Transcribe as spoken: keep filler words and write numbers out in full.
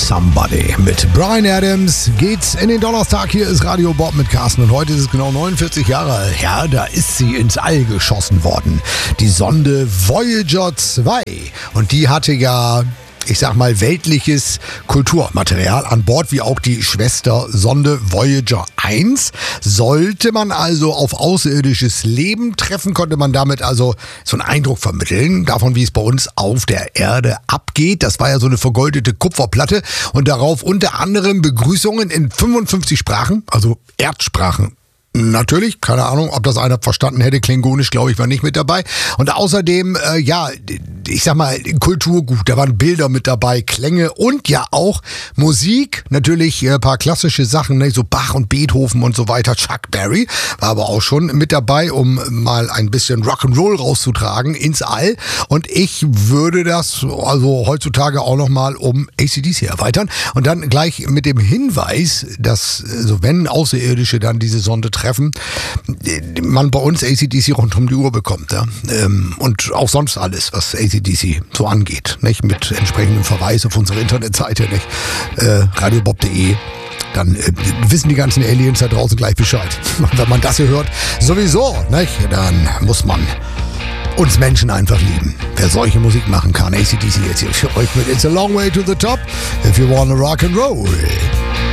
Somebody. Mit Bryan Adams geht's in den Donnerstag. Hier ist Radio Bob mit Carsten und heute ist es genau neunundvierzig Jahre her. Da ist sie ins All geschossen worden. Die Sonde Voyager zwei. Und die hatte ja, ich sag mal, weltliches Kulturmaterial an Bord, wie auch die Schwestersonde Voyager eins. Sollte man also auf außerirdisches Leben treffen, konnte man damit also so einen Eindruck vermitteln, davon, wie es bei uns auf der Erde abgeht. Das war ja so eine vergoldete Kupferplatte und darauf unter anderem Begrüßungen in fünfundfünfzig Sprachen, also Erdsprachen. Natürlich, keine Ahnung, ob das einer verstanden hätte. Klingonisch, glaube ich, war nicht mit dabei. Und außerdem, äh, ja, ich sag mal, Kulturgut. Da waren Bilder mit dabei, Klänge und ja auch Musik. Natürlich ein paar klassische Sachen, ne? So Bach und Beethoven und so weiter. Chuck Berry war aber auch schon mit dabei, um mal ein bisschen Rock'n'Roll rauszutragen ins All. Und ich würde das also heutzutage auch nochmal um A C D C erweitern. Und dann gleich mit dem Hinweis, dass, so wenn Außerirdische dann diese Sonde treffen, man bei uns A C D C rund um die Uhr bekommt. Ja? Und auch sonst alles, was A C D C so angeht. Nicht? Mit entsprechendem Verweis auf unsere Internetseite, nicht? Äh, radiobob punkt de. Dann äh, wissen die ganzen Aliens da draußen gleich Bescheid. Und wenn man das hier hört, sowieso, nicht? Dann muss man uns Menschen einfach lieben. Wer solche Musik machen kann, A C D C jetzt hier für euch mit It's a long way to the top, if you wanna rock and roll.